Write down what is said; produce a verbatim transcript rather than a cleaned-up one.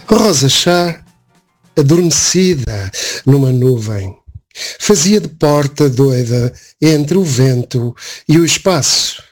Rosa Chá, adormecida numa nuvem, fazia de porta doida entre o vento e o espaço.